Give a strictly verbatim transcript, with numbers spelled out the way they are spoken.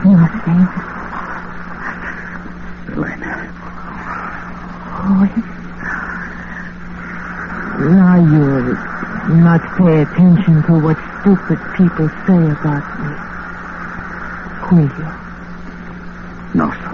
Nothing. Elena. Oh, now you'll not pay attention to what stupid people say about me, will you? No, son.